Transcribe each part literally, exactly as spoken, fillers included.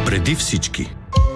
Преди всички.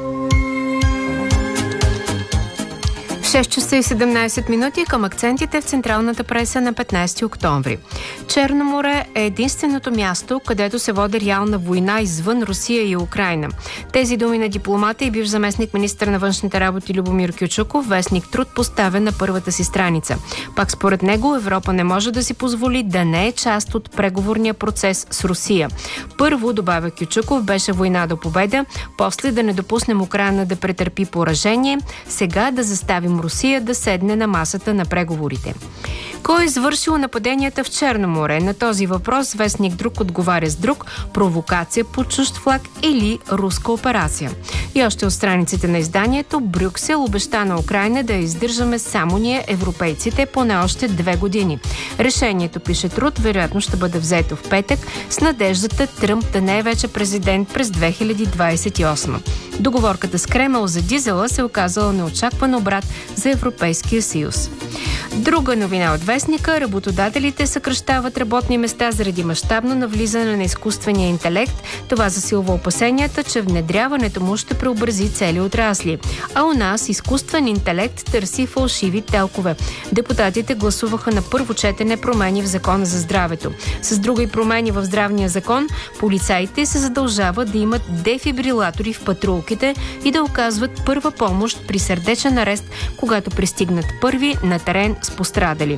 шест часа и седемнайсет минути към акцентите в централната преса на петнайсети октомври. Черно море е единственото място, където се води реална война извън Русия и Украйна. Тези думи на дипломата и бивш заместник министър на външните работи Любомир Кючуков вестник Труд поставя на първата си страница. Пак според него Европа не може да си позволи да не е част от преговорния процес с Русия. Първо, добавя Кючуков, беше война до победа, после да не допуснем Украйна да претърпи поражение, сега да заставим Русия да седне на масата на преговорите. Кой е извършил нападенията в Черно море? На този въпрос вестник Друг отговаря с друг: провокация под чужд флаг или руска операция. И още от страниците на изданието: Брюксел обеща на Украйна да я издържаме само ние, европейците, поне още две години. Решението, пише Труд, вероятно ще бъде взето в петък с надеждата Тръмп да не е вече президент през две хиляди двайсет и осма. Договорката с Кремъл за дизела се оказала неочакван обрат за Европейския съюз. Друга новина от вестника: работодателите съкращават работни места заради мащабно навлизане на изкуствения интелект. Това засилва опасенията, че внедряването му ще преобрази цели отрасли. А у нас изкуствен интелект търси фалшиви телкове. Депутатите гласуваха на първо четене промени в Закона за здравето. С други промени в здравния закон, полицаите се задължават да имат дефибрилатори в патрулките и да оказват първа помощ при сърдечен арест, когато пристигнат първи на терен с пострадали.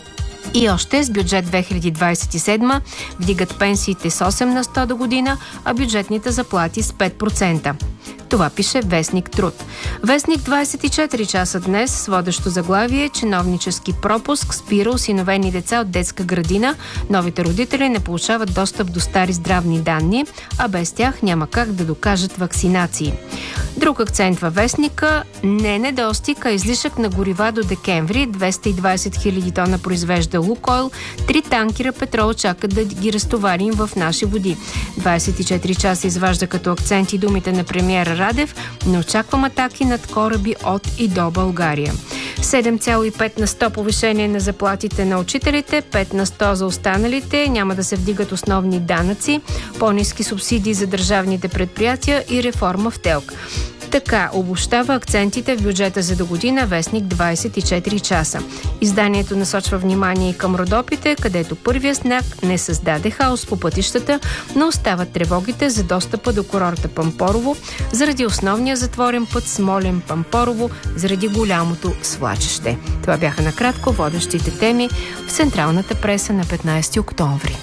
И още с бюджет две хиляди двайсет и седма вдигат пенсиите с осем на сто до година, а бюджетните заплати с пет процента. Това пише вестник Труд. Вестник двайсет и четири часа днес с водещо заглавие: чиновнически пропуск спира осиновени деца от детска градина. Новите родители не получават достъп до стари здравни данни, а без тях няма как да докажат вакцинации. Друг акцент във вестника: не недостиг, а излишък на горива до декември. двеста и двайсет хиляди тона произвежда Лукойл. Три танкера петрол чакат да ги разтоварим в наши води. двайсет и четири часа изважда като акценти думите на премиера Радев: не очаквам атаки над кораби от и до България. седем цяло и пет на сто повишение на заплатите на учителите, пет на сто за останалите, няма да се вдигат основни данъци, по-ниски субсидии за държавните предприятия и реформа в ТЕЛК. Така обобщава акцентите в бюджета за до година вестник двайсет и четири часа. Изданието насочва внимание и към Родопите, където първия сняг не създаде хаос по пътищата, но остават тревогите за достъпа до курорта Пампорово заради основния затворен път Смолян-Пампорово, заради голямото свлачище. Това бяха накратко водещите теми в централната преса на петнайсети октомври.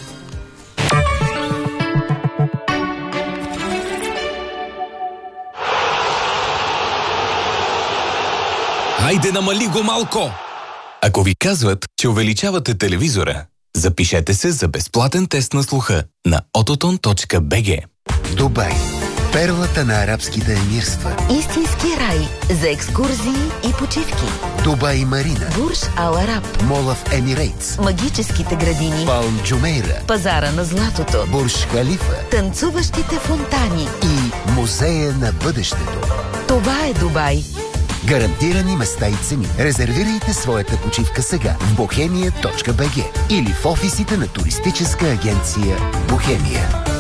Хайде, намали го малко! Ако ви казват, че увеличавате телевизора, запишете се за безплатен тест на слуха на ототон точка би джи. Дубай. Перлата на арабските емирства. Истински рай за екскурзии и почивки. Дубай Марина. Бурж Ал Араб. Мола в Емирейтс. Магическите градини. Палм Джумейра. Пазара на златото. Бурж Халифа. Танцуващите фонтани. И музея на бъдещето. Това е Дубай. Гарантирани места и цени. Резервирайте своята почивка сега в бохемия точка би джи или в офисите на туристическа агенция Бохемия.